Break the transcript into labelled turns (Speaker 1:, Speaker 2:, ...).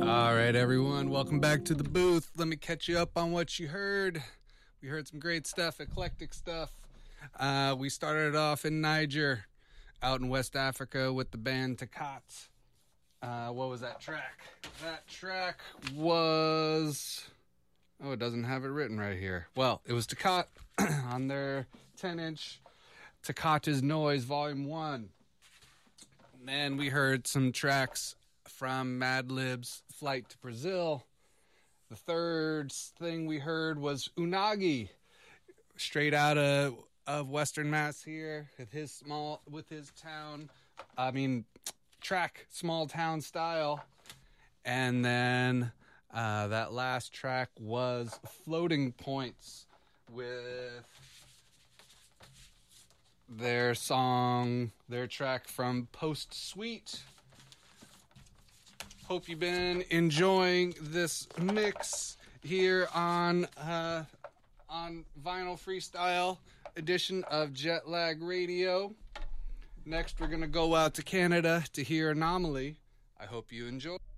Speaker 1: All right, everyone, welcome back to the booth. Let me catch you up on what you heard. We heard some great stuff, eclectic stuff. We started off in Niger, out in West Africa with the band Takat. What was that track? That track was... Oh, it doesn't have it written right here. Well, it was Takat on their 10-inch Takata's Noise Volume 1. And then we heard some tracks from Madlib's Flight to Brazil. The third thing we heard was Unagi, straight out of Western Mass here, with his track, small town style. And then that last track was Floating Points with their track from Post Suite. Hope you've been enjoying this mix here on Vinyl Freestyle edition of Jetlag Radio. Next, we're going to go out to Canada to hear Anomaly. I hope you enjoy.